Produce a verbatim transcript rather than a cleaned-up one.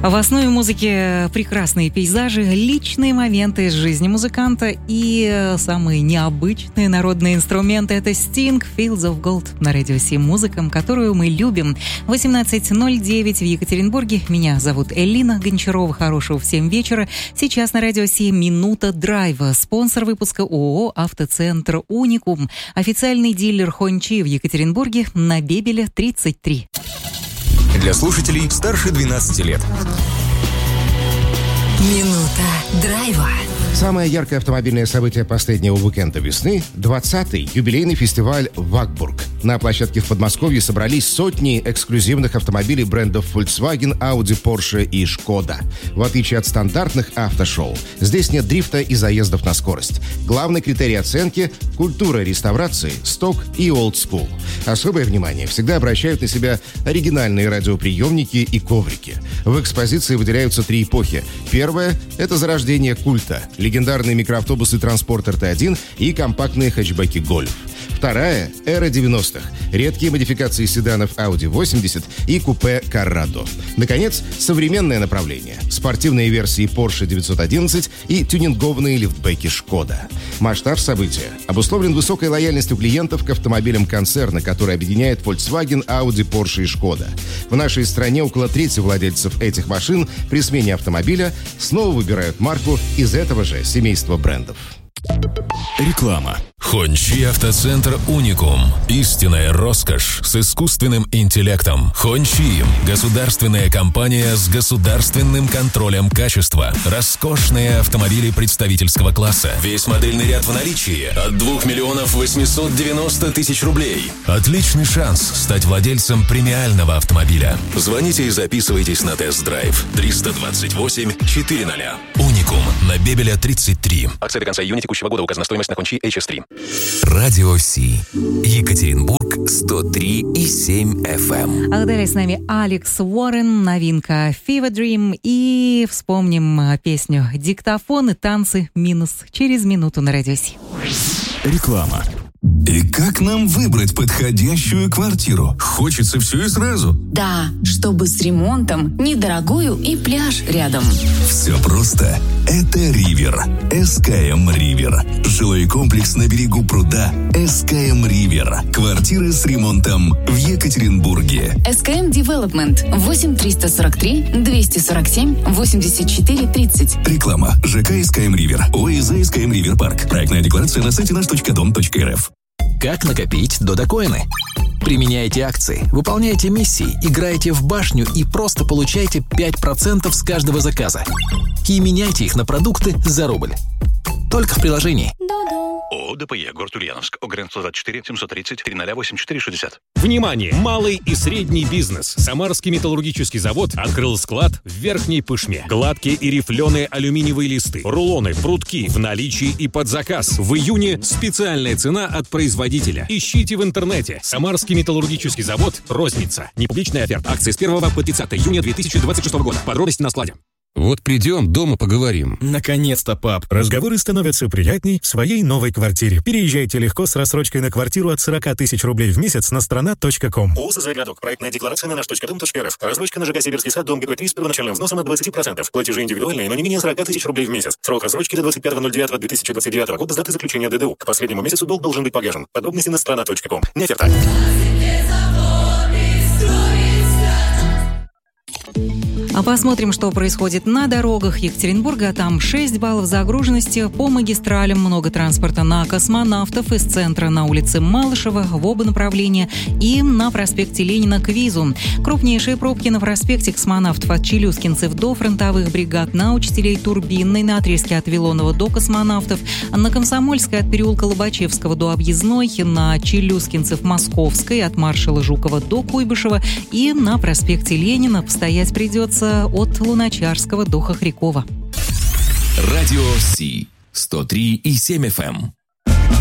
В основе музыки прекрасные пейзажи, личные моменты из жизни музыканта и самые необычные народные инструменты. Это Sting, Fields of Gold на Радио семь. Музыка, которую мы любим. восемнадцать ноль девять в Екатеринбурге. Меня зовут Элина Гончарова. Хорошего всем вечера. Сейчас на Радио семь «Минута драйва». Спонсор выпуска ООО «Автоцентр Уникум». Официальный дилер Хончи в Екатеринбурге на Бебеля тридцать три. Для слушателей старше двенадцати лет. Минута драйва. Самое яркое автомобильное событие последнего уикенда весны – двадцатый юбилейный фестиваль «Вагбург». На площадке в Подмосковье собрались сотни эксклюзивных автомобилей брендов Volkswagen, Audi, Porsche и Skoda. В отличие от стандартных автошоу, здесь нет дрифта и заездов на скорость. Главный критерий оценки – культура реставрации, сток и олдскул. Особое внимание всегда обращают на себя оригинальные радиоприемники и коврики. В экспозиции выделяются три эпохи. Первая – это зарождение культа – легендарные микроавтобусы «Транспортер Т один» и компактные хэтчбеки «Гольф». Вторая – эра девяностых. Редкие модификации седанов Audi восемьдесят и купе Corrado. Наконец, современное направление. Спортивные версии Porsche девятьсот одиннадцать и тюнингованные лифтбеки Skoda. Масштаб события обусловлен высокой лояльностью клиентов к автомобилям концерна, который объединяет Volkswagen, Audi, Porsche и Skoda. В нашей стране около трети владельцев этих машин при смене автомобиля снова выбирают марку из этого же семейства брендов. Реклама. Хончи Автоцентр Уникум. Истинная роскошь с искусственным интеллектом. Хончи – государственная компания с государственным контролем качества. Роскошные автомобили представительского класса. Весь модельный ряд в наличии от двух миллионов восемьсот девяносто тысяч рублей. Отличный шанс стать владельцем премиального автомобиля. Звоните и записывайтесь на тест-драйв. триста двадцать восемь четыреста. Уникум на Бебеля тридцать три. Акция до конца июня текущего года. Указана стоимость на Хончи эйч эс три. Радио Си. Екатеринбург сто три и семь эф эм. А далее с нами Алекс Уоррен, новинка Fever Dream. И вспомним песню «Диктофон и танцы минус» через минуту на Радио Си. Реклама. И как нам выбрать подходящую квартиру? Хочется все и сразу. Да, чтобы с ремонтом, недорогую и пляж рядом. Все просто. Это Ривер. эс ка эм Ривер. Жилой комплекс на берегу пруда. эс ка эм Ривер. Квартиры с ремонтом в Екатеринбурге. эс ка эм Development. восемь триста сорок три двести сорок семь восемьдесят четыре тридцать. Реклама. ЖК эс ка эм Ривер. ОИЗ эс ка эм Ривер Парк. Проектная декларация на сайте наш точка дом точка эр эф. Как накопить додокоины? Применяйте акции, выполняйте миссии, играйте в башню и просто получайте пять процентов с каждого заказа. И меняйте их на продукты за рубль. Только в приложении. ООО ДПЕ, город Ульяновск, ОГРН сто двадцать четыре семьсот тридцать триста восемьдесят четыре шестьдесят. Внимание! Малый и средний бизнес. Самарский металлургический завод открыл склад в Верхней Пышме. Гладкие и рифленые алюминиевые листы, рулоны, прутки в наличии и под заказ. В июне специальная цена от производителя. Ищите в интернете. Самарский металлургический завод. Розница. Непубличная оферта. Акции с первого по тридцатое июня две тысячи двадцать шестого года. Подробности на складе. Вот придем, дома поговорим. Наконец-то, пап. Разговоры становятся приятней в своей новой квартире. Переезжайте легко с рассрочкой на квартиру от сорок тысяч рублей в месяц на страна точка ком. ООО «СЗ Городок». Проектная декларация на наш точка дом точка эр эф. Рассрочка на ЖК «Сибирский сад», дом ГП-три с первоначальным взносом от двадцать процентов. Платежи индивидуальные, но не менее сорок тысяч рублей в месяц. Срок рассрочки до двадцать пятого ноль девятого две тысячи двадцать девятого года с даты заключения ДДУ. К последнему месяцу долг должен быть погашен. Подробности на страна точка ком. Не оферта. А посмотрим, что происходит на дорогах Екатеринбурга. Там шесть баллов загруженности. По магистралям много транспорта на Космонавтов из центра на улице Малышева в оба направления и на проспекте Ленина к Визу. Крупнейшие пробки на проспекте Космонавтов от Челюскинцев до фронтовых бригад, на Учителей Турбинной, на отрезке от Вилонова до Космонавтов, на Комсомольской от переулка Лобачевского до Объездной, на Челюскинцев Московской от маршала Жукова до Куйбышева и на проспекте Ленина постоять придется от Луначарского до Хохрякова. Радио Си. сто три и семь эф эм.